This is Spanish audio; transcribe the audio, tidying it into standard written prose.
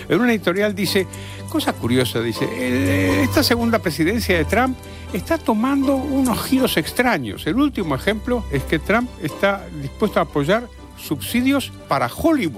En una editorial dice, cosa curiosa, dice, esta segunda presidencia de Trump está tomando unos giros extraños. El último ejemplo es que Trump está dispuesto a apoyar subsidios para Hollywood.